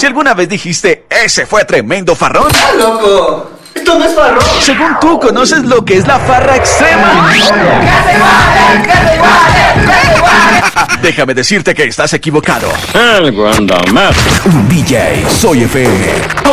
alguna vez dijiste, ese fue tremendo farrón? ¡Ah, loco! ¡Esto no es farrón! Según tú, ¿conoces lo que es la farra extrema? Déjame decirte que estás equivocado. El Grandamaster. Un DJ, Soy FM.